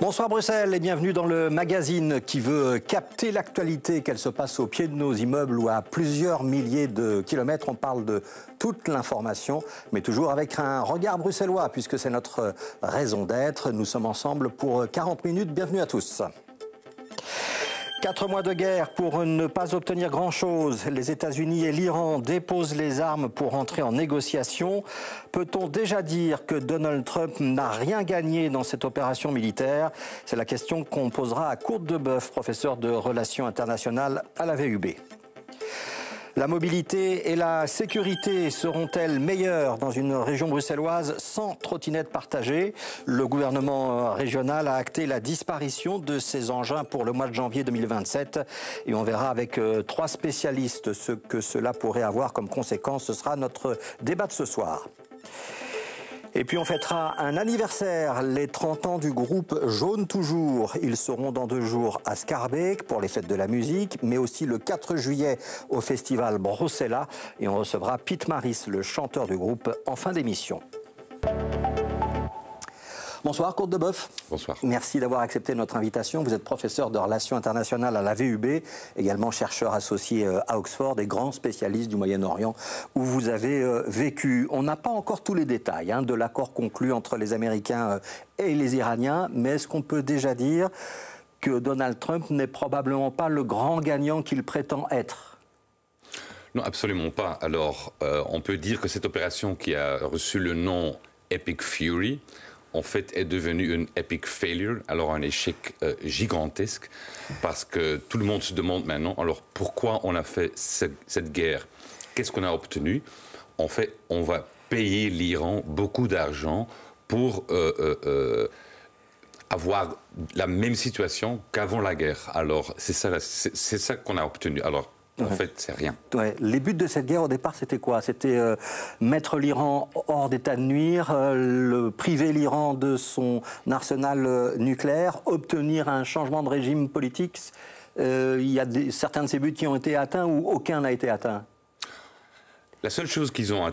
Bonsoir Bruxelles et bienvenue dans le magazine qui veut capter l'actualité, qu'elle se passe au pied de nos immeubles ou à plusieurs milliers de kilomètres. On parle de toute l'information, mais toujours avec un regard bruxellois puisque c'est notre raison d'être. Nous sommes ensemble pour 40 minutes. Bienvenue à tous. 4 mois de guerre pour ne pas obtenir grand-chose. Les États-Unis et l'Iran déposent les armes pour entrer en négociation. Peut-on déjà dire que Donald Trump n'a rien gagné dans cette opération militaire? C'est la question qu'on posera à Kurt Deboeuf, professeur de relations internationales à la VUB. La mobilité et la sécurité seront-elles meilleures dans une région bruxelloise sans trottinette partagée? Le gouvernement régional a acté la disparition de ces engins pour le mois de janvier 2027 et on verra avec 3 spécialistes ce que cela pourrait avoir comme conséquence. Ce sera notre débat de ce soir. Et puis on fêtera un anniversaire, les 30 ans du groupe Jaune Toujours. Ils seront dans 2 jours à Schaerbeek pour les fêtes de la musique, mais aussi le 4 juillet au festival Bruxella. Et on recevra Piet Maris, le chanteur du groupe, en fin d'émission. Bonsoir Kurt Deboeuf. Bonsoir. Merci d'avoir accepté notre invitation. Vous êtes professeur de relations internationales à la VUB, également chercheur associé à Oxford et grand spécialiste du Moyen-Orient où vous avez vécu. On n'a pas encore tous les détails de l'accord conclu entre les Américains et les Iraniens, mais est-ce qu'on peut déjà dire que Donald Trump n'est probablement pas le grand gagnant qu'il prétend être? Non, absolument pas. Alors, on peut dire que cette opération qui a reçu le nom Epic Fury, en fait, est devenue une epic failure, alors un échec gigantesque, parce que tout le monde se demande maintenant, alors pourquoi on a fait cette guerre? Qu'est-ce qu'on a obtenu? En fait, on va payer l'Iran beaucoup d'argent pour avoir la même situation qu'avant la guerre. Alors, c'est ça qu'on a obtenu. Alors, en fait, c'est rien. Ouais. Les buts de cette guerre, au départ, c'était quoi? C'était mettre l'Iran hors d'état de nuire, priver l'Iran de son arsenal nucléaire, obtenir un changement de régime politique. Il y a certains de ces buts qui ont été atteints ou aucun n'a été atteint? La seule chose qu'ils ont